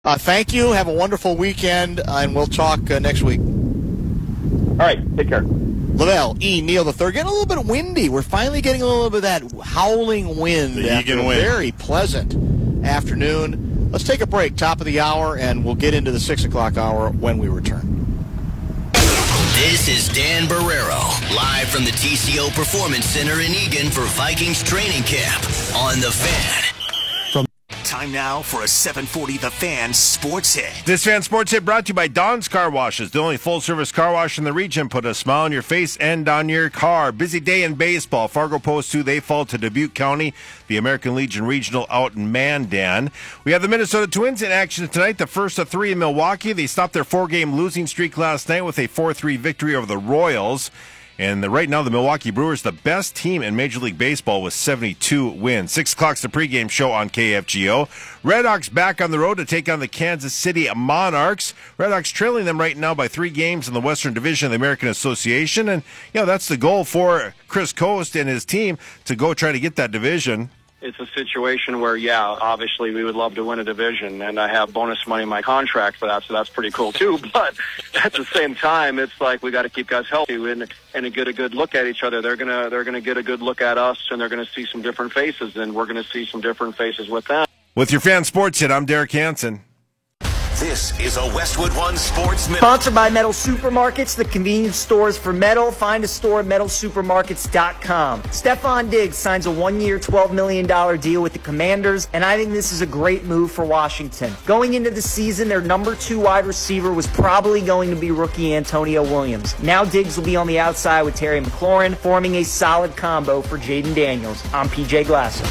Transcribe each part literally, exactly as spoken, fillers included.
Uh, thank you. Have a wonderful weekend, uh, and we'll talk uh, next week. All right. Take care. Lavelle, E. Neal the third. Getting a little bit windy. We're finally getting a little bit of that howling wind The after a wind. very pleasant afternoon. Let's take a break, top of the hour, and we'll get into the six o'clock hour when we return. This is Dan Barrero, live from the T C O Performance Center in Eagan for Vikings training camp on The Fan. Time now for a seven forty The Fan Sports Hit. This Fan Sports Hit brought to you by Don's Car Washes, the only full-service car wash in the region. Put a smile on your face and on your car. Busy day in baseball. Fargo Post two, they fall to Dubuque County. The American Legion Regional out in Mandan. We have the Minnesota Twins in action tonight, the first of three in Milwaukee. They stopped their four-game losing streak last night with a four three victory over the Royals. And the, right now, the Milwaukee Brewers, the best team in Major League Baseball with seventy-two wins. Six o'clock's the pregame show on K F G O. Redhawks back on the road to take on the Kansas City Monarchs. Redhawks trailing them right now by three games in the Western Division of the American Association. And, you know, that's the goal for Chris Coast and his team to go try to get that division. It's a situation where, yeah, obviously we would love to win a division, and I have bonus money in my contract for that, so that's pretty cool too. But at the same time, it's like we got to keep guys healthy and and get a good look at each other. They're gonna they're gonna get a good look at us, and they're gonna see some different faces, and we're gonna see some different faces with them. With your Fan Sports Hit, I'm Derek Hansen. This is a Westwood One Sports Minute. Sponsored by Metal Supermarkets, the convenience stores for metal. Find a store at metal supermarkets dot com. Stephon Diggs signs a one-year, twelve million dollars deal with the Commanders, and I think this is a great move for Washington. Going into the season, their number two wide receiver was probably going to be rookie Antonio Williams. Now Diggs will be on the outside with Terry McLaurin, forming a solid combo for Jaden Daniels. I'm P J Glasser.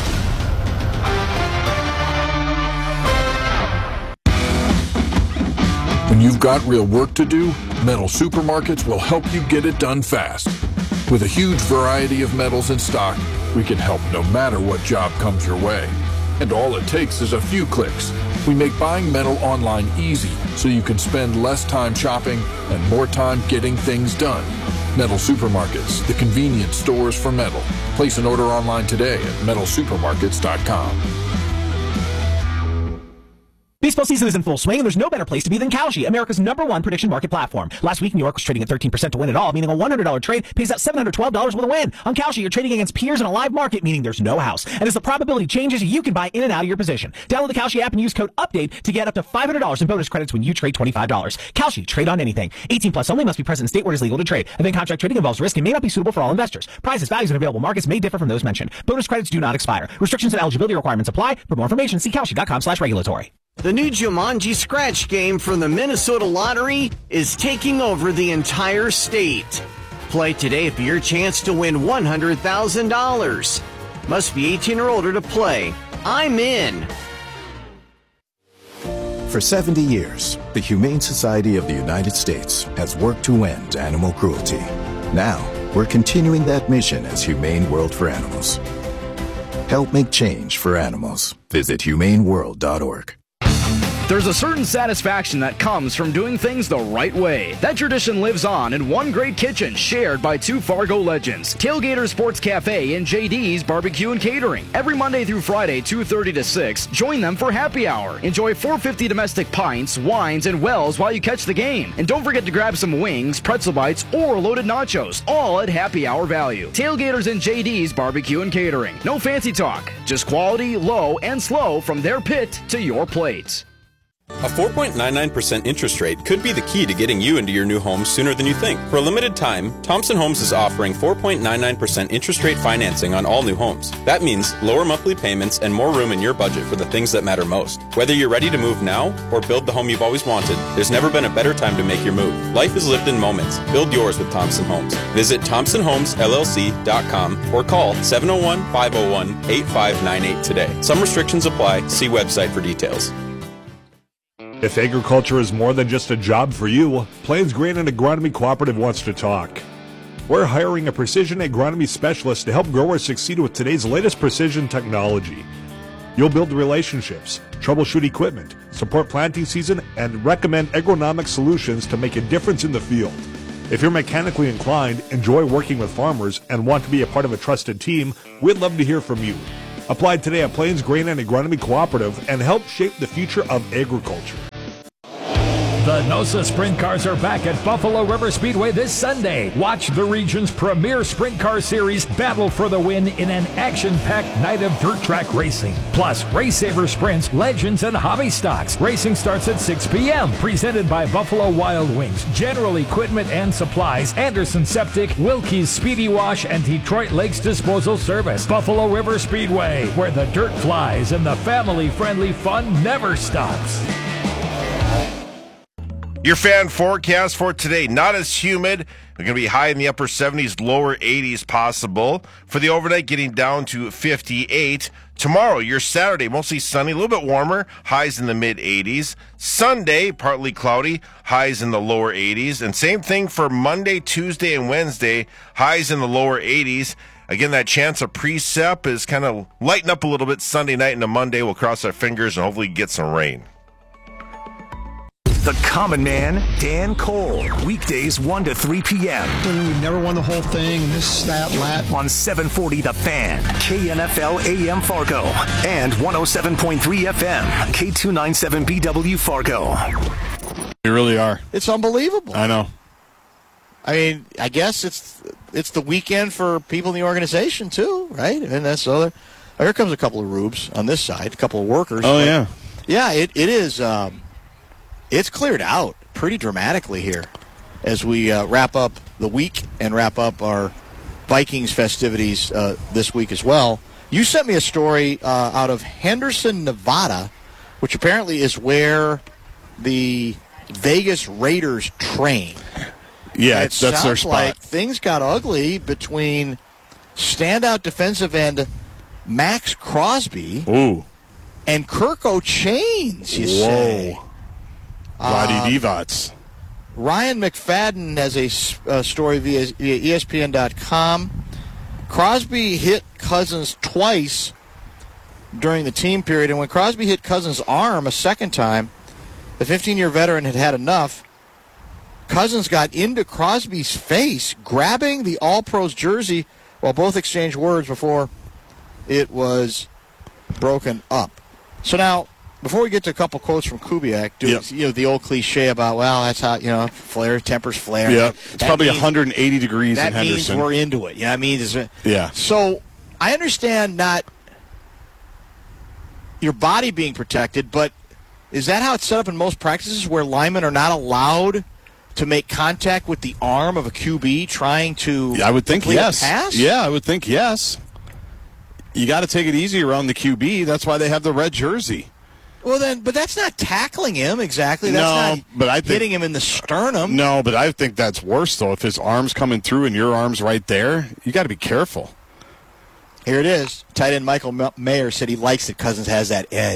When you've got real work to do, Metal Supermarkets will help you get it done fast. With a huge variety of metals in stock, we can help no matter what job comes your way. And all it takes is a few clicks. We make buying metal online easy so you can spend less time shopping and more time getting things done. Metal Supermarkets, the convenience stores for metal. Place an order online today at metal supermarkets dot com. Baseball season is in full swing, and there's no better place to be than Kalshi, America's number one prediction market platform. Last week, New York was trading at thirteen percent to win it all, meaning a one hundred dollars trade pays out seven hundred twelve dollars with a win. On Kalshi, you're trading against peers in a live market, meaning there's no house. And as the probability changes, you can buy in and out of your position. Download the Kalshi app and use code UPDATE to get up to five hundred dollars in bonus credits when you trade twenty-five dollars. Kalshi, trade on anything. eighteen plus only, must be present in state where it is legal to trade. Event contract trading involves risk and may not be suitable for all investors. Prices, values, and available markets may differ from those mentioned. Bonus credits do not expire. Restrictions and eligibility requirements apply. For more information, see kalshi dot com slash regulatory. The new Jumanji Scratch game from the Minnesota Lottery is taking over the entire state. Play today for your chance to win one hundred thousand dollars. Must be eighteen or older to play. I'm in. For seventy years, the Humane Society of the United States has worked to end animal cruelty. Now, we're continuing that mission as Humane World for Animals. Help make change for animals. Visit humane world dot org. There's a certain satisfaction that comes from doing things the right way. That tradition lives on in one great kitchen shared by two Fargo legends, Tailgater Sports Cafe and J D's Barbecue and Catering. Every Monday through Friday, two thirty to six, join them for happy hour. Enjoy four hundred fifty domestic pints, wines, and wells while you catch the game. And don't forget to grab some wings, pretzel bites, or loaded nachos, all at happy hour value. Tailgaters and J D's Barbecue and Catering. No fancy talk, just quality, low, and slow from their pit to your plate. A four point nine nine percent interest rate could be the key to getting you into your new home sooner than you think. For a limited time, Thompson Homes is offering four point nine nine percent interest rate financing on all new homes. That means lower monthly payments and more room in your budget for the things that matter most. Whether you're ready to move now or build the home you've always wanted, there's never been a better time to make your move. Life is lived in moments. Build yours with Thompson Homes. Visit thompson homes l l c dot com or call seven oh one, five oh one, eight five nine eight today. Some restrictions apply. See website for details. If agriculture is more than just a job for you, Plains Grain and Agronomy Cooperative wants to talk. We're hiring a precision agronomy specialist to help growers succeed with today's latest precision technology. You'll build relationships, troubleshoot equipment, support planting season, and recommend agronomic solutions to make a difference in the field. If you're mechanically inclined, enjoy working with farmers, and want to be a part of a trusted team, we'd love to hear from you. Applied today at Plains Grain and Agronomy Cooperative and help shape the future of agriculture. The NOSA Sprint Cars are back at Buffalo River Speedway this Sunday. Watch the region's premier sprint car series battle for the win in an action-packed night of dirt track racing. Plus, Race Saver Sprints, Legends, and Hobby Stocks. Racing starts at six p.m. Presented by Buffalo Wild Wings, General Equipment and Supplies, Anderson Septic, Wilkie's Speedy Wash, and Detroit Lakes Disposal Service. Buffalo River Speedway, where the dirt flies and the family-friendly fun never stops. Your fan forecast for today, not as humid. We're going to be high in the upper seventies, lower eighties possible. For the overnight, getting down to fifty-eight. Tomorrow, your Saturday, mostly sunny, a little bit warmer, highs in the mid-eighties. Sunday, partly cloudy, highs in the lower eighties. And same thing for Monday, Tuesday, and Wednesday, highs in the lower eighties. Again, that chance of precip is kind of lighten up a little bit Sunday night into Monday. We'll cross our fingers and hopefully get some rain. The Common Man, Dan Cole. Weekdays one to three p.m. We've never won the whole thing. This, that, lat. On seven forty The Fan, K N F L A M Fargo, and one oh seven point three F M, K two ninety-seven B W Fargo. We really are. It's unbelievable. I know. I mean, I guess it's it's the weekend for people in the organization, too, right? And that's other. Oh, here comes a couple of rubes on this side, a couple of workers. Oh, but, yeah. Yeah, it, it is. Um, It's cleared out pretty dramatically here as we uh, wrap up the week and wrap up our Vikings festivities uh, this week as well. You sent me a story uh, out of Henderson, Nevada, which apparently is where the Vegas Raiders train. Yeah, it that's their sounds spot. like things got ugly between standout defensive end Max Crosby Ooh. and Kirko Chains, you Whoa. say. Roddy Um, Divac. Ryan McFadden has a uh, story via, via E S P N dot com. Crosby hit Cousins twice during the team period, and when Crosby hit Cousins' arm a second time, the fifteen-year veteran had had enough. Cousins got into Crosby's face, grabbing the All-Pros jersey while both exchanged words before it was broken up. So now, before we get to a couple quotes from Kubiak, do, Yep. you know, the old cliche about, well, that's how, you know, flare, tempers flare. Yeah, That it's probably means- one hundred eighty degrees That in Henderson. means we're into it. Yeah, I mean, is it, Yeah. So I understand not your body being protected, but is that how it's set up in most practices where linemen are not allowed to make contact with the arm of a Q B trying to Yeah, I would think complete a yes. pass? Yeah, I would think yes. You got to take it easy around the Q B. That's why they have the red jersey. Well, then, but that's not tackling him exactly. That's no, not but I think, hitting him in the sternum. No, but I think that's worse, though. If his arm's coming through and your arm's right there, you got to be careful. Here it is. Tight end Michael Mayer said he likes that Cousins has that edge.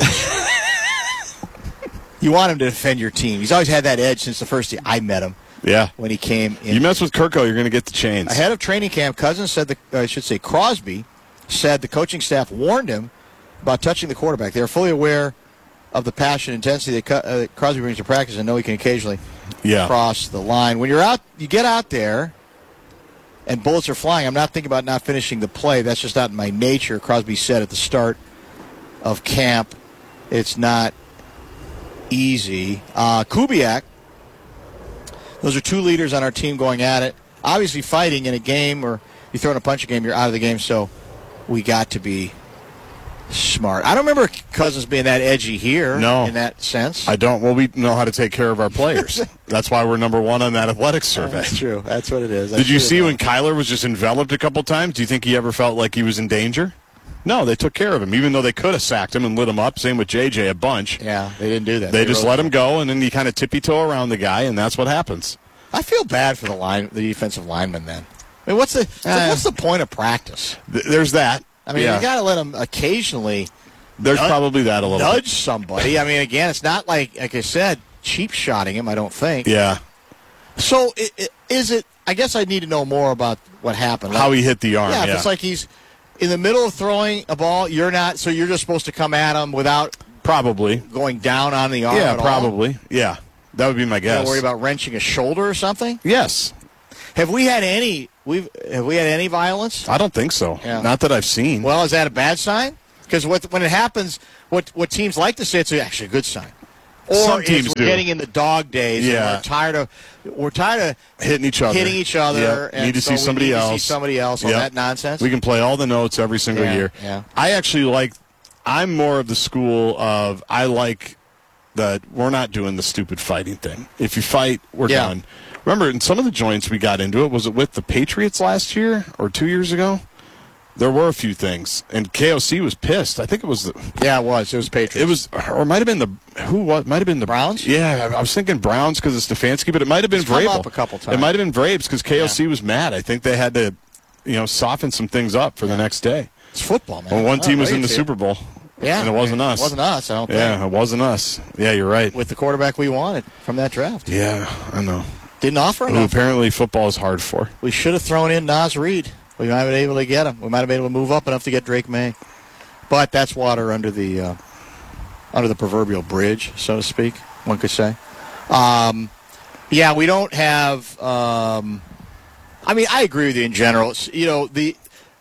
You want him to defend your team. He's always had that edge since the first year I met him. Yeah. When he came in. You mess with Kirko, you're going to get the chains. Ahead of training camp, Cousins said, the, uh, I should say Crosby, said the coaching staff warned him about touching the quarterback. They are fully aware of the passion and intensity that uh, Crosby brings to practice and know he can occasionally yeah. cross the line. When you're out, you get out there and bullets are flying. I'm not thinking about not finishing the play. That's just not in my nature. Crosby said at the start of camp, it's not easy. Uh, Kubiak, those are two leaders on our team going at it. Obviously fighting in a game, or you throw in a punch a game, you're out of the game, so we got to be smart. I don't remember Cousins being that edgy here no. in that sense. I don't. Well, we know how to take care of our players. That's why we're number one on that athletics survey. That's true. That's what it is. Did you see when Kyler was just enveloped a couple times? Do you think he ever felt like he was in danger? No, they took care of him, even though they could have sacked him and lit him up. Same with J J a bunch. Yeah, they didn't do that. They, They just wrote let him go, and then you kind of tippy-toe around the guy, and that's what happens. I feel bad for the line, the defensive lineman. Then, I mean, what's the Uh, what's the point of practice? Th- there's that. I mean, yeah. you got to let them occasionally. There's nudge, probably that a little nudge bit. somebody. I mean, again, it's not like like I said, cheap shotting him. I don't think. Yeah. So it, it, is it? I guess I need to know more about what happened. Like, How he hit the arm. Yeah, Yeah. if it's like he's in the middle of throwing a ball, you're not. So you're just supposed to come at him without probably going down on the arm. Yeah, at all? probably. Yeah, that would be my You guess. don't worry about wrenching a shoulder or something. Yes. Have we had any? We've have we had any violence? I don't think so. Yeah. Not that I've seen. Well, is that a bad sign? Because what when it happens, what what teams like to say, it's actually a good sign. Or Some teams we're do. getting in the dog days. Yeah. And we're tired of we're tired of hitting each other. Hitting each other. Yep. And need to so see we somebody need else. To see somebody else on Yep. that nonsense. We can play all the notes every single Yeah, year. yeah. I actually like. I'm more of the school of I like that we're not doing the stupid fighting thing. If you fight, we're Yeah. done. Remember, in some of the joints we got into it, was it with the Patriots last year or two years ago? There were a few things, and K O C was pissed. I think it was the yeah, it was. It was Patriots. It was, or it might have been the who? What might have been the Browns? Yeah, I, I was thinking Browns because it's Stefanski, but it might have been It's come Vrabel. up a couple times. It might have been Vrabes because K O C was mad. I think they had to, you know, soften some things up for the next day. It's football, man. Well, one I don't team was know in the you Super Bowl. Yeah, and it wasn't us. It wasn't us. I don't think. Yeah, it wasn't us. Yeah, you're right. With the quarterback we wanted from that draft. Yeah, I know. Didn't offer Who enough. apparently football is hard for. We should have thrown in Nas Reed. We might have been able to get him. We might have been able to move up enough to get Drake May. But that's water under the uh, under the proverbial bridge, so to speak, one could say. Um, yeah, we don't have. Um, I mean, I agree with you in general. It's, you know, the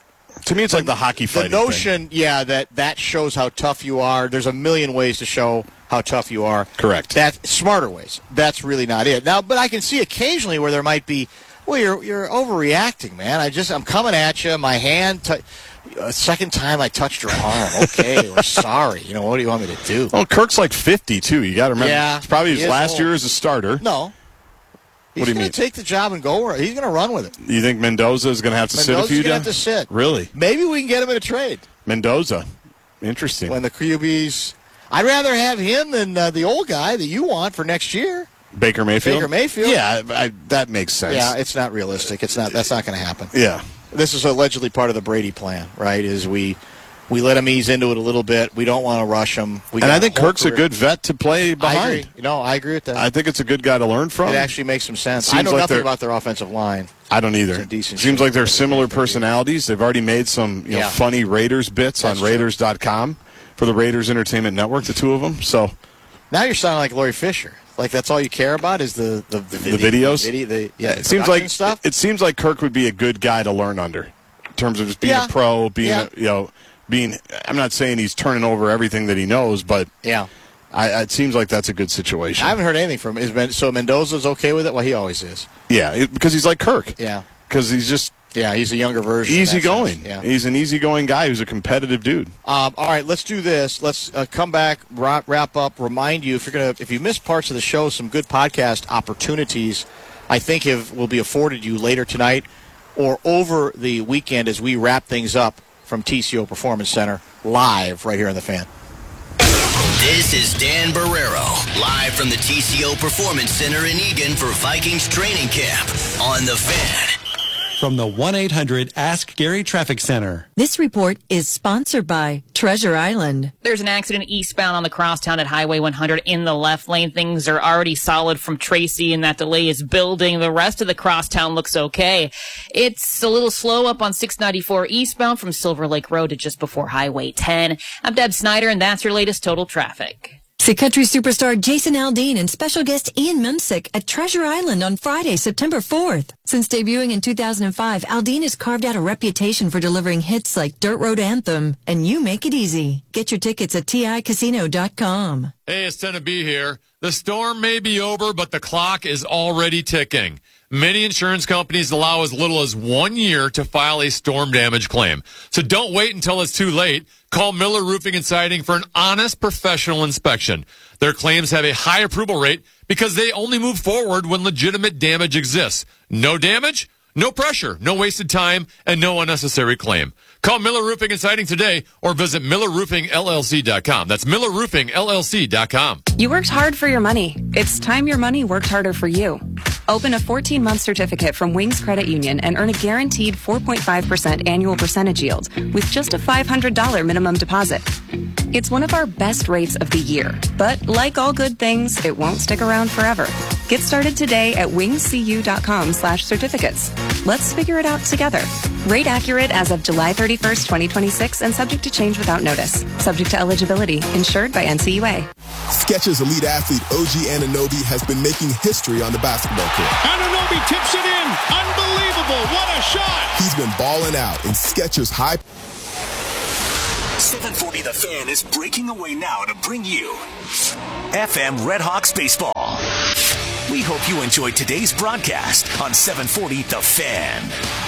to me, it's like the hockey the fighting notion, yeah, that that shows how tough you are. There's a million ways to show how tough you are. Correct. That's smarter ways. That's really not it. Now, but I can see occasionally where there might be. Well, you're you're overreacting, man. I just I'm coming at you. My hand. T- uh, second time I touched your arm. Okay, we're sorry. You know what do you want me to do? Well, Kirk's like fifty too. You got to remember. Yeah, it's probably he his is last old. year as a starter. No. He's What do you gonna mean? take the job and go where he's going to run with it. You think Mendoza is going to have to sit a Mendoza's few going to days? have to sit. Really? Maybe we can get him in a trade. Mendoza. Interesting. When the Q Bs, I'd rather have him than uh, the old guy that you want for next year. Baker Mayfield? Baker Mayfield. Yeah, I, that makes sense. Yeah, it's not realistic. It's not. That's not going to happen. Yeah. This is allegedly part of the Brady plan, right? Is we we let him ease into it a little bit. We don't want to rush him. We and got I think a whole Kirk's a career. good vet to play behind. I agree. No, I agree with that. I think it's a good guy to learn from. It actually makes some sense. Seems I know like nothing they're- about their offensive line. I don't either. It's a decent Seems shape. like they're similar personalities. They've already made some you know, Yeah. funny Raiders bits That's on Raiders dot com for the Raiders Entertainment Network, the two of them. So Now you're sounding like Lori Fisher. Like that's all you care about is the the, the, the video, videos, the video, the, yeah, it seems production like stuff. It seems like Kirk would be a good guy to learn under, in terms of just being Yeah. a pro, being Yeah. a, you know, being. I'm not saying he's turning over everything that he knows, but Yeah. I, it seems like that's a good situation. I haven't heard anything from him. Is Ben, so Mendoza's okay with it? Well, he always is. yeah, it- because he's like Kirk. Yeah. Because he's just Yeah, he's a younger version. in that easygoing. sense. Yeah. He's an easygoing guy who's a competitive dude. Um, all right, let's do this. Let's uh, come back, wrap, wrap up. Remind you if you're gonna, if you missed parts of the show, some good podcast opportunities, I think, have will be afforded you later tonight or over the weekend as we wrap things up from T C O Performance Center live right here on the Fan. This is Dan Barrero, live from the T C O Performance Center in Eagan for Vikings training camp on the Fan. From the one eight hundred Ask Gary Traffic Center. This report is sponsored by Treasure Island. There's an accident eastbound on the crosstown at Highway one hundred in the left lane. Things are already solid from Tracy, and that delay is building. The rest of the crosstown looks okay. It's a little slow up on six ninety-four eastbound from Silver Lake Road to just before Highway ten. I'm Deb Snyder, and that's your latest total traffic. See country superstar Jason Aldean and special guest Ian Memsick at Treasure Island on Friday, September fourth. Since debuting in two thousand five, Aldean has carved out a reputation for delivering hits like Dirt Road Anthem and You Make It Easy. Get your tickets at T I casino dot com. Hey, it's Ten to B here. The storm may be over, but the clock is already ticking. Many insurance companies allow as little as one year to file a storm damage claim. So don't wait until it's too late. Call Miller Roofing and Siding for an honest professional inspection. Their claims have a high approval rate because they only move forward when legitimate damage exists. No damage? No pressure, no wasted time, and no unnecessary claim. Call Miller Roofing and Siding today or visit Miller Roofing L L C dot com. That's Miller Roofing L L C dot com. You worked hard for your money. It's time your money worked harder for you. Open a fourteen-month certificate from Wings Credit Union and earn a guaranteed four point five percent annual percentage yield with just a five hundred dollars minimum deposit. It's one of our best rates of the year, but like all good things, it won't stick around forever. Get started today at wingscu dot com slash certificates. Let's figure it out together. Rate accurate as of July thirty-first, twenty twenty-six and subject to change without notice. Subject to eligibility. Insured by N C U A. Skechers elite athlete O G Anunoby has been making history on the basketball court. Anunoby tips it in. Unbelievable. What a shot. He's been balling out in Skechers high seven forty The Fan is breaking away now to bring you F M Redhawks baseball. We hope you enjoyed today's broadcast on seven forty The Fan.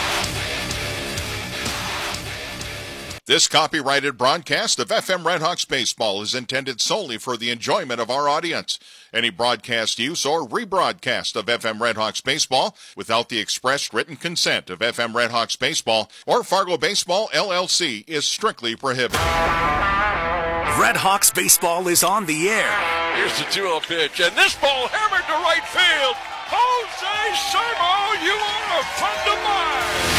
This copyrighted broadcast of F M Redhawks baseball is intended solely for the enjoyment of our audience. Any broadcast use or rebroadcast of F M Redhawks baseball without the express written consent of F M Redhawks baseball or Fargo Baseball L L C is strictly prohibited. Redhawks baseball is on the air. Here's the two oh pitch, and this ball hammered to right field. Jose Sermo, you are a friend of mine.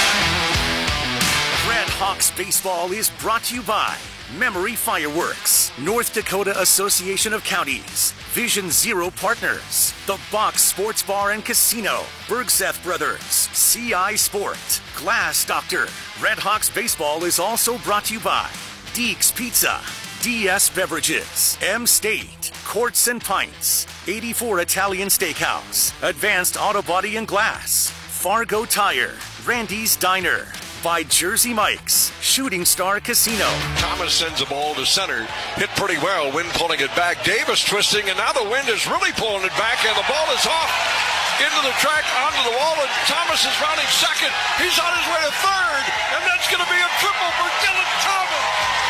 Redhawks baseball is brought to you by Memory Fireworks, North Dakota Association of Counties, Vision Zero Partners, The Box Sports Bar and Casino, Bergseth Brothers, C I Sport, Glass Doctor. Redhawks baseball is also brought to you by Deeks Pizza, D S Beverages, M State, Courts and Pints, eighty-four Italian Steakhouse, Advanced Auto Body and Glass, Fargo Tire, Randy's Diner, by Jersey Mike's, Shooting Star Casino. Thomas sends the ball to center. Hit pretty well. Wind pulling it back. Davis twisting, and now the wind is really pulling it back, and the ball is off into the track, onto the wall, and Thomas is rounding second. He's on his way to third, and that's going to be a triple for Dylan Thomas.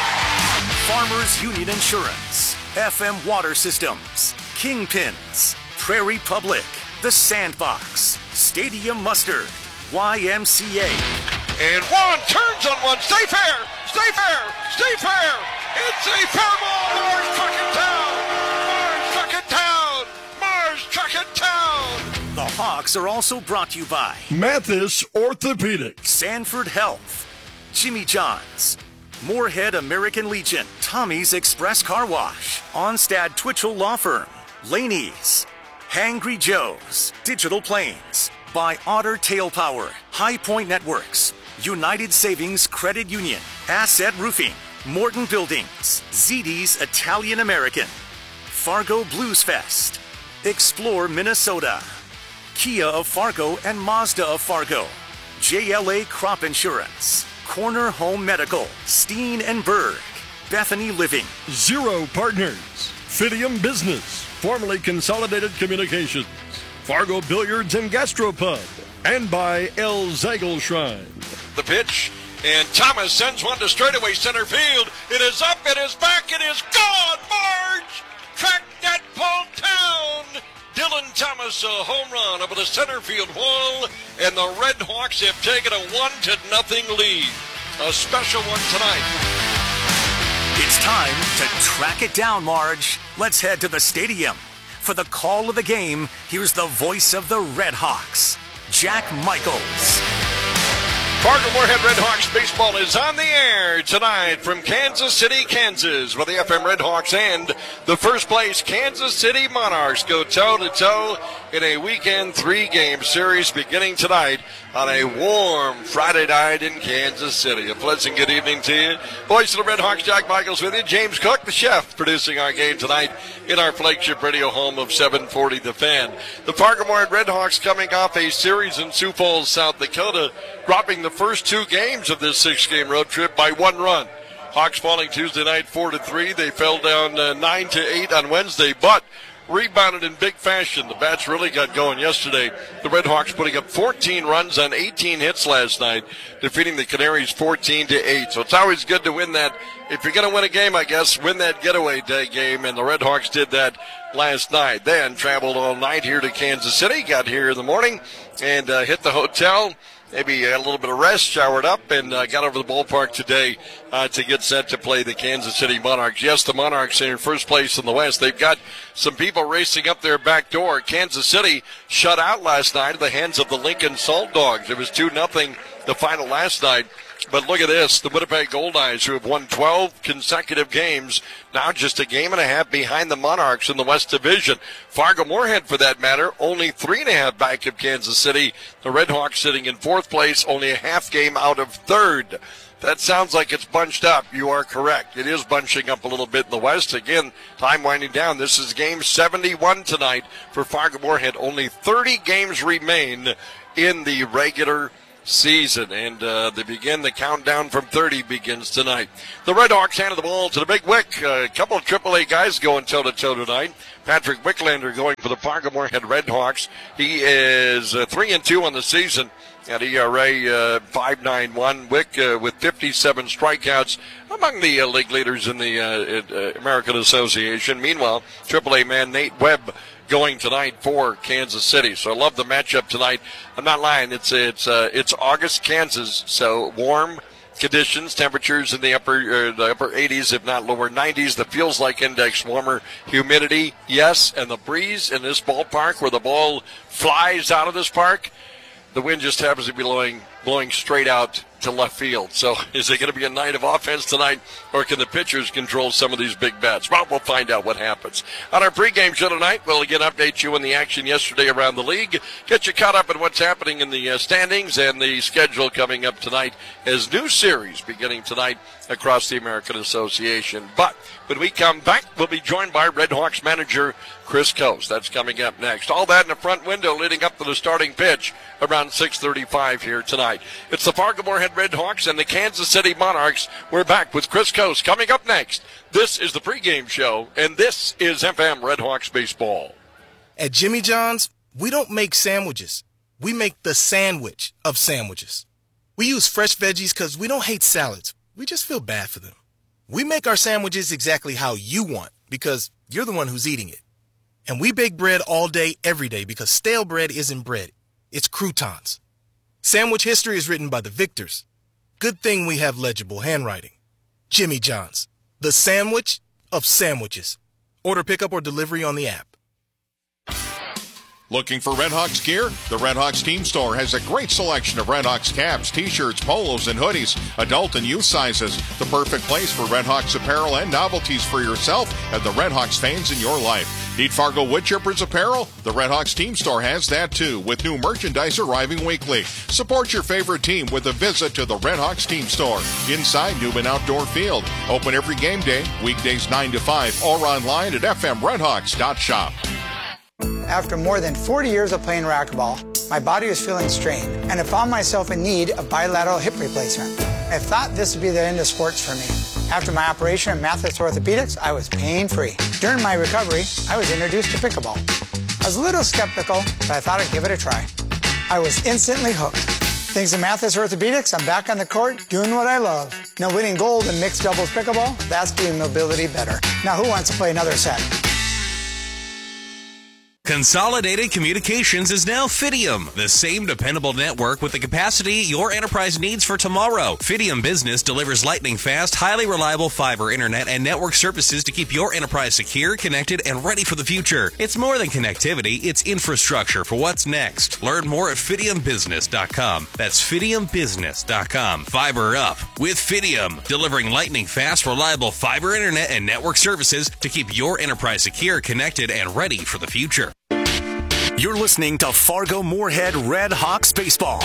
Farmers Union Insurance, F M Water Systems, Kingpins, Prairie Public, The Sandbox, Stadium Mustard, Y M C A. And one turns on one. Stay fair! Stay fair! Stay fair! It's a fair ball! Mars truck it down! Mars truck it down! Mars truck it down! The Hawks are also brought to you by Mathis Orthopedics, Sanford Health, Jimmy John's, Moorhead American Legion, Tommy's Express Car Wash, Onstad Twitchell Law Firm, Laney's, Hangry Joe's, Digital Planes, by Otter Tail Power, High Point Networks, United Savings Credit Union, Asset Roofing, Morton Buildings, Z D's Italian American, Fargo Blues Fest, Explore Minnesota, Kia of Fargo and Mazda of Fargo, J L A Crop Insurance, Corner Home Medical, Steen and Berg, Bethany Living, Zero Partners, Fidium Business, formerly Consolidated Communications, Fargo Billiards and Gastropub, and by El Zagel Shrine. The pitch, and Thomas sends one to straightaway center field. It is up, it is back, it is gone. Marge, track that ball down. Dylan Thomas, a home run over the center field wall, and the Red Hawks have taken a one to nothing lead. A special one tonight. It's time to track it down, Marge. Let's head to the stadium. For the call of the game, here's the voice of the Red Hawks, Jack Michaels. Fargo Moorhead Redhawks baseball is on the air tonight from Kansas City, Kansas, where the F M Redhawks and the first place Kansas City Monarchs go toe-to-toe in a weekend three-game series beginning tonight on a warm Friday night in Kansas City. A pleasant good evening to you. Voice of the Redhawks, Jack Michaels with you. James Cook, the chef, producing our game tonight in our flagship radio home of seven forty The Fan. The Fargo Moorhead Redhawks coming off a series in Sioux Falls, South Dakota, dropping the first two games of this six-game road trip by one run. Hawks falling Tuesday night four to three. They fell down uh, nine to eight on Wednesday, but rebounded in big fashion. The bats really got going yesterday. The Red Hawks putting up fourteen runs on eighteen hits last night, defeating the Canaries fourteen to eight. So it's always good to win that. If you're going to win a game, I guess, win that getaway day game, and the Red Hawks did that last night. Then traveled all night here to Kansas City, got here in the morning, and uh, hit the hotel. Maybe a little bit of rest, showered up, and uh, got over the ballpark today uh, to get set to play the Kansas City Monarchs. Yes, the Monarchs are in first place in the West. They've got some people racing up their back door. Kansas City shut out last night at the hands of the Lincoln Salt Dogs. It was two nothing the final last night. But look at this, the Winnipeg Goldeyes, who have won twelve consecutive games, now just a game and a half behind the Monarchs in the West Division. Fargo Moorhead, for that matter, only three and a half back of Kansas City. The Red Hawks sitting in fourth place, only a half game out of third. That sounds like it's bunched up. You are correct. It is bunching up a little bit in the West. Again, time winding down. This is game seventy-one tonight for Fargo Moorhead. Only thirty games remain in the regular season. And uh, they begin the countdown from thirty begins tonight. The Redhawks handed the ball to the Big Wick. A couple of triple A guys going toe-to-toe tonight. Patrick Wicklander going for the Fargo-Moorhead Redhawks. He is uh, three and two on the season at E R A uh, five point nine one. Wick uh, with fifty-seven strikeouts, among the uh, league leaders in the uh, uh, American Association. Meanwhile, triple A man Nate Webb going tonight for Kansas City. So I love the matchup tonight. I'm not lying. It's it's uh, it's August, Kansas, so warm conditions, temperatures in the upper uh, the upper eighties, if not lower nineties. The feels like index warmer. Humidity, yes, and the breeze in this ballpark where the ball flies out of this park. The wind just happens to be blowing blowing straight out to left field. So is it going to be a night of offense tonight, or can the pitchers control some of these big bats? Well, we'll find out what happens. On our pregame show tonight, we'll again update you on the action yesterday around the league, get you caught up on what's happening in the uh, standings and the schedule coming up tonight as new series beginning tonight across the American Association. But when we come back, we'll be joined by Redhawks manager Chris Coast. That's coming up next. All that in the front window leading up to the starting pitch around six thirty-five here tonight. It's the Fargo-Moorhead Redhawks and the Kansas City Monarchs. We're back with Chris Coast coming up next. This is the pregame show, and this is F M Redhawks baseball. At Jimmy John's, we don't make sandwiches. We make the sandwich of sandwiches. We use fresh veggies because we don't hate salads. We just feel bad for them. We make our sandwiches exactly how you want because you're the one who's eating it. And we bake bread all day, every day because stale bread isn't bread. It's croutons. Sandwich history is written by the victors. Good thing we have legible handwriting. Jimmy John's, the sandwich of sandwiches. Order pickup or delivery on the app. Looking for Redhawks gear? The Redhawks Team Store has a great selection of Redhawks caps, t-shirts, polos, and hoodies, adult and youth sizes. The perfect place for Redhawks apparel and novelties for yourself and the Redhawks fans in your life. Need Fargo wood chippers apparel? The Redhawks Team Store has that too, with new merchandise arriving weekly. Support your favorite team with a visit to the Redhawks Team Store inside Newman Outdoor Field. Open every game day, weekdays nine to five, or online at f m redhawks dot shop. After more than forty years of playing racquetball, my body was feeling strained, and I found myself in need of bilateral hip replacement. I thought this would be the end of sports for me. After my operation at Mathis Orthopedics, I was pain-free. During my recovery, I was introduced to pickleball. I was a little skeptical, but I thought I'd give it a try. I was instantly hooked. Thanks to Mathis Orthopedics, I'm back on the court doing what I love. Now winning gold in mixed doubles pickleball, that's doing mobility better. Now who wants to play another set? Consolidated Communications is now Fidium, the same dependable network with the capacity your enterprise needs for tomorrow. Fidium Business delivers lightning-fast, highly reliable fiber internet and network services to keep your enterprise secure, connected, and ready for the future. It's more than connectivity, it's infrastructure for what's next. Learn more at fidium business dot com. That's fidium business dot com. Fiber up with Fidium, delivering lightning-fast, reliable fiber internet and network services to keep your enterprise secure, connected, and ready for the future. You're listening to Fargo-Moorhead Redhawks baseball.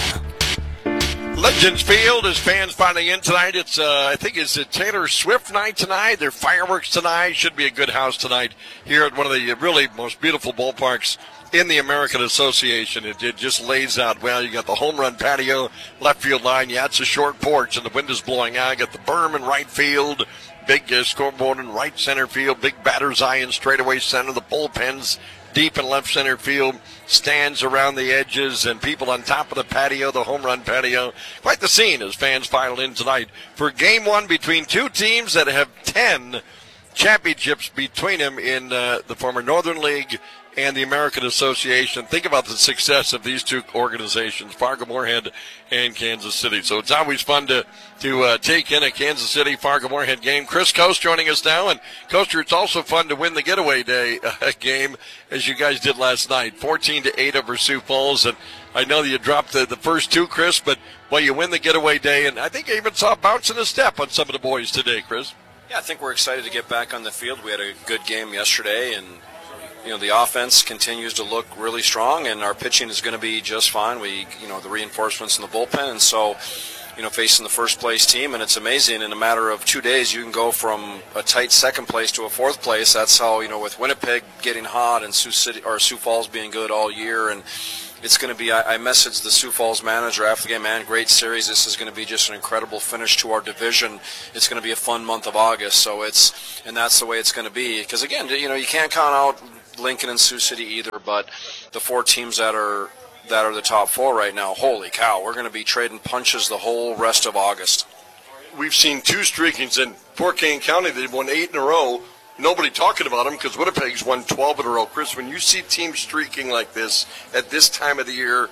Legends Field is fans filing in tonight. It's uh, I think it's a Taylor Swift night tonight. There are fireworks tonight. Should be a good house tonight here at one of the really most beautiful ballparks in the American Association. It, it just lays out well. You got the home run patio, left field line. Yeah, it's a short porch, and the wind is blowing out. You got the berm in right field, big uh, scoreboard in right center field, big batter's eye in straightaway center, the bullpens deep in left center field, stands around the edges, and people on top of the patio, the home run patio. Quite the scene as fans file in tonight for game one between two teams that have ten championships between them in uh, the former Northern League and the American Association. Think about the success of these two organizations, Fargo-Moorhead and Kansas City. So it's always fun to to uh, take in a Kansas City Fargo-Moorhead game. Chris Coast joining us now. And, Coaster, it's also fun to win the getaway day uh, game, as you guys did last night, fourteen to eight over Sioux Falls. And I know that you dropped the, the first two, Chris, but, well, you win the getaway day. And I think I even saw a bounce in a step on some of the boys today, Chris. Yeah, I think we're excited to get back on the field. We had a good game yesterday, and you know, the offense continues to look really strong, and our pitching is going to be just fine. We, you know, the reinforcements in the bullpen, and so, you know, facing the first place team, and it's amazing. In a matter of two days, you can go from a tight second place to a fourth place. That's how, you know, with Winnipeg getting hot and Sioux City or Sioux Falls being good all year, and it's going to be, I, I messaged the Sioux Falls manager after the game, man, great series. This is going to be just an incredible finish to our division. It's going to be a fun month of August. So it's, and that's the way it's going to be. Because again, you know, you can't count out Lincoln and Sioux City either, but the four teams that are, that are the top four right now, holy cow, we're going to be trading punches the whole rest of August. We've seen two streakings in Fort Kane County. They've won eight in a row. Nobody talking about them because Winnipeg's won twelve in a row. Chris, when you see teams streaking like this at this time of the year,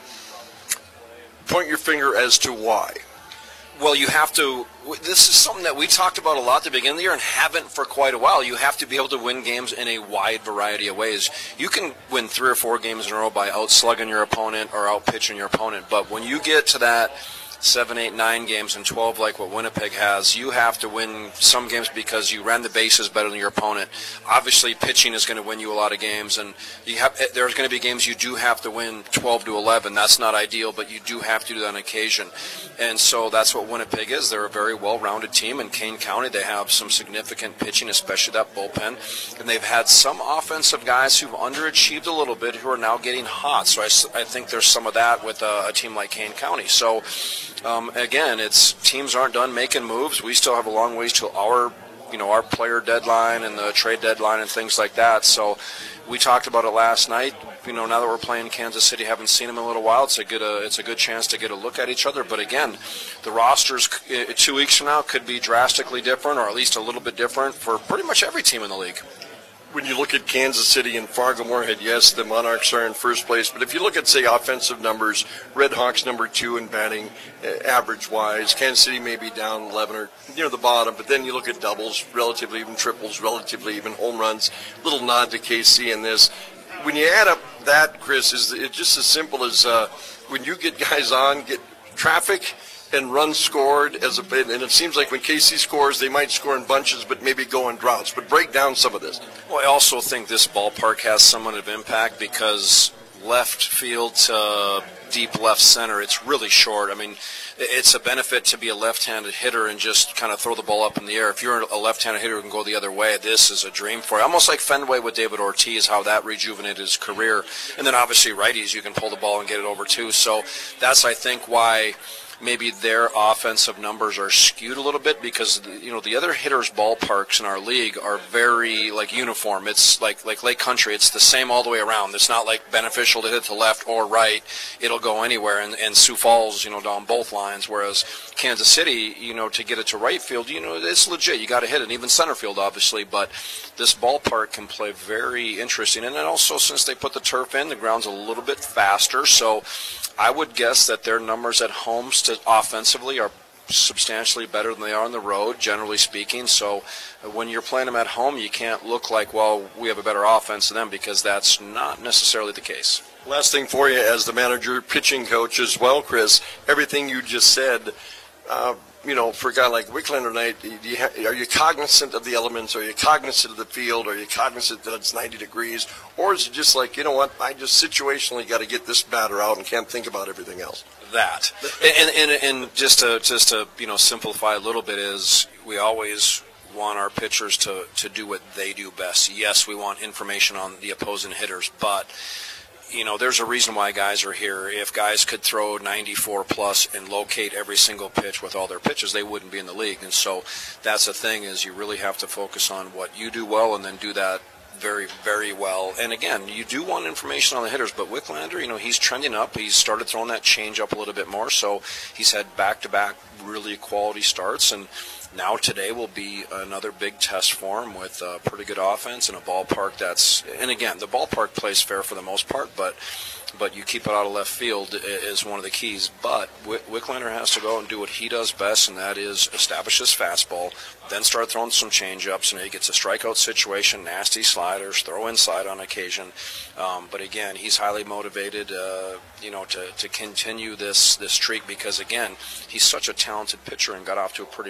point your finger as to why. Well, you have to, this is something that we talked about a lot at the beginning of the year and haven't for quite a while. You have to be able to win games in a wide variety of ways. You can win three or four games in a row by outslugging your opponent or outpitching your opponent, but when you get to that seven, eight, nine games and twelve like what Winnipeg has, you have to win some games because you ran the bases better than your opponent. Obviously, pitching is going to win you a lot of games, and you have, there's going to be games you do have to win twelve to eleven. That's not ideal, but you do have to do that on occasion. And so that's what Winnipeg is. They're a very well-rounded team. In Kane County, they have some significant pitching, especially that bullpen. And they've had some offensive guys who've underachieved a little bit who are now getting hot. So I, I think there's some of that with a, a team like Kane County. So Um, again, it's teams aren't done making moves. We still have a long ways to our, you know, our player deadline and the trade deadline and things like that. So we talked about it last night. You know, now that we're playing Kansas City, haven't seen them in a little while. It's a good, uh, it's a good chance to get a look at each other. But again, the rosters uh, two weeks from now could be drastically different, or at least a little bit different for pretty much every team in the league. When you look at Kansas City and Fargo-Moorhead, yes, the Monarchs are in first place. But if you look at, say, offensive numbers, Red Hawks number two in batting uh, average-wise. Kansas City may be down eleven or near the bottom. But then you look at doubles, relatively even triples, relatively even home runs. Little nod to K C in this. When you add up that, Chris, is it just as simple as uh, when you get guys on, get traffic and runs scored, as a and it seems like when K C scores, they might score in bunches, but maybe go in droughts. But break down some of this. Well, I also think this ballpark has somewhat of impact because left field to deep left center, it's really short. I mean, it's a benefit to be a left-handed hitter and just kind of throw the ball up in the air. If you're a left-handed hitter who can go the other way, this is a dream for you. Almost like Fenway with David Ortiz, how that rejuvenated his career. And then obviously righties, you can pull the ball and get it over too. So that's, I think, why maybe their offensive numbers are skewed a little bit because, you know, the other hitters' ballparks in our league are very, like, uniform. It's like like Lake Country. It's the same all the way around. It's not, like, beneficial to hit to left or right. It'll go anywhere. And, and Sioux Falls, you know, down both lines, whereas Kansas City, you know, to get it to right field, you know, it's legit. You got to hit it, even center field, obviously. But this ballpark can play very interesting. And then also, since they put the turf in, the ground's a little bit faster. So I would guess that their numbers at home to offensively are substantially better than they are on the road, generally speaking. So when you're playing them at home, you can't look like, well, we have a better offense than them, because that's not necessarily the case. Last thing for you as the manager, pitching coach as well, Chris, everything you just said, uh, you know, for a guy like Wicklander tonight, you ha- are you cognizant of the elements? Are you cognizant of the field? Are you cognizant that it's ninety degrees? Or is it just like, you know what, I just situationally got to get this batter out and can't think about everything else? That. And, and, and just to, just to, you know, simplify a little bit is we always want our pitchers to, to do what they do best. Yes, we want information on the opposing hitters, but you know, there's a reason why guys are here. If guys could throw ninety-four plus and locate every single pitch with all their pitches, they wouldn't be in the league. And so that's the thing, is you really have to focus on what you do well and then do that very, very well. And again, you do want information on the hitters, but Wicklander, you know, he's trending up. He's started throwing that change up a little bit more. So he's had back-to-back really quality starts, and now today will be another big test for him with a pretty good offense and a ballpark that's, and again, the ballpark plays fair for the most part, but but you keep it out of left field is one of the keys. But Wicklander has to go and do what he does best, and that is establish his fastball, then start throwing some change-ups, and he gets a strikeout situation, nasty sliders, throw inside on occasion. Um, but again, he's highly motivated, uh, you know, to, to continue this, this streak because, again, he's such a talented pitcher and got off to a pretty rough start.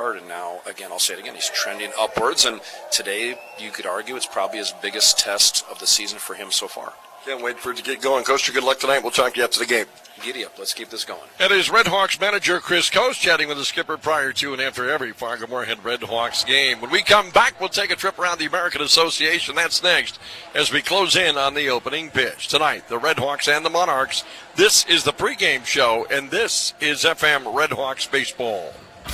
start, and now, again, I'll say it again, he's trending upwards, and today you could argue it's probably his biggest test of the season for him so far. Can't wait for it to get going. Coaster, good luck tonight. We'll talk to you after the game. Giddy up. Let's keep this going. It is Red Hawks manager Chris Coast chatting with the skipper prior to and after every Fargo Moorhead Red Hawks game. When we come back, we'll take a trip around the American Association. That's next as we close in on the opening pitch. Tonight, the Red Hawks and the Monarchs. This is the pregame show, and this is F M Red Hawks baseball.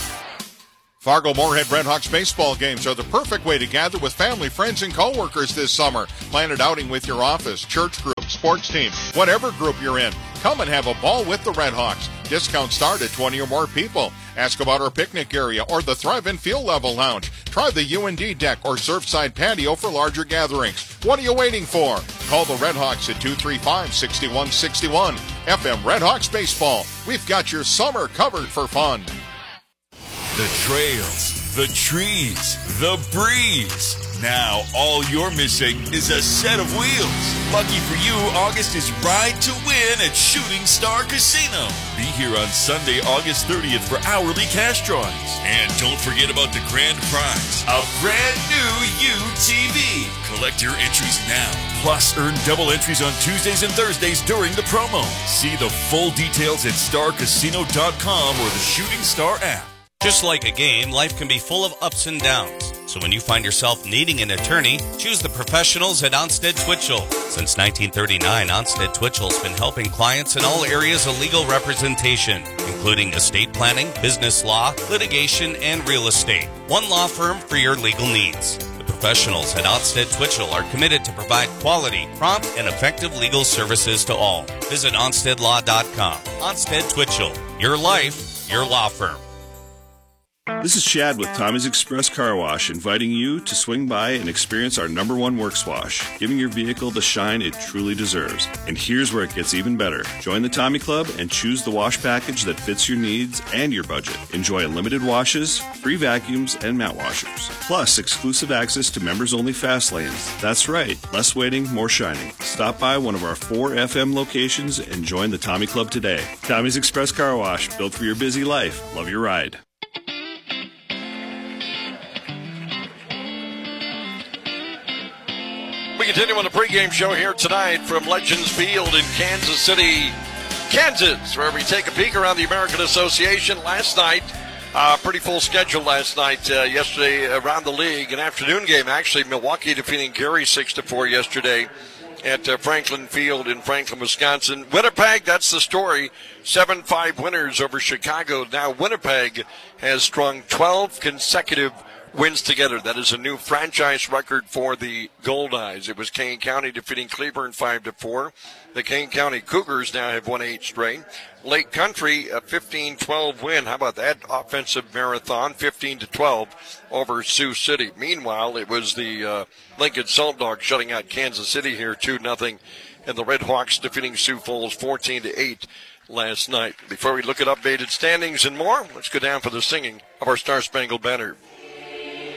Fargo Moorhead Red Hawks baseball games are the perfect way to gather with family, friends, and coworkers this summer. Plan an outing with your office, church group, sports team, whatever group you're in. Come and have a ball with the Red Hawks. Discounts start at twenty or more people. Ask about our picnic area or the Thrive and Field Level Lounge. Try the U and D deck or Surfside patio for larger gatherings. What are you waiting for? Call the Red Hawks at two three five, six one six one. F M Red Hawks Baseball. We've got your summer covered for fun. The trails, the trees, the breeze. Now all you're missing is a set of wheels. Lucky for you, August is Ride to Win at Shooting Star Casino. Be here on Sunday, August thirtieth for hourly cash drawings. And don't forget about the grand prize, a brand new U T V. Collect your entries now. Plus, earn double entries on Tuesdays and Thursdays during the promo. See the full details at star casino dot com or the Shooting Star app. Just like a game, life can be full of ups and downs. So when you find yourself needing an attorney, choose the professionals at Onstead Twitchell. Since nineteen thirty-nine, Onstead Twitchell's been helping clients in all areas of legal representation, including estate planning, business law, litigation, and real estate. One law firm for your legal needs. The professionals at Onstead Twitchell are committed to provide quality, prompt, and effective legal services to all. Visit onstead law dot com. Onstead Twitchell. Your life, your law firm. This is Chad with Tommy's Express Car Wash, inviting you to swing by and experience our number one works wash, giving your vehicle the shine it truly deserves. And here's where it gets even better. Join the Tommy Club and choose the wash package that fits your needs and your budget. Enjoy unlimited washes, free vacuums, and mat washers. Plus, exclusive access to members-only fast lanes. That's right, less waiting, more shining. Stop by one of our four F M locations and join the Tommy Club today. Tommy's Express Car Wash, built for your busy life. Love your ride. We continue on the pregame show here tonight from Legends Field in Kansas City, Kansas, where we take a peek around the American Association. Last night, uh, pretty full schedule last night. Uh, yesterday around the league, an afternoon game actually. Milwaukee defeating Gary six to four yesterday at uh, Franklin Field in Franklin, Wisconsin. Winnipeg, that's the story. seven five winners over Chicago. Now Winnipeg has strung twelve consecutive wins together. That is a new franchise record for the Goldeyes. It was Kane County defeating Cleburne five to four. The Kane County Cougars now have won eight straight. Lake Country, a fifteen twelve win. How about that offensive marathon? fifteen to twelve over Sioux City. Meanwhile, it was the uh, Lincoln Salt Dogs shutting out Kansas City here two nothing. And the Red Hawks defeating Sioux Falls fourteen to eight last night. Before we look at updated standings and more, let's go down for the singing of our Star Spangled Banner.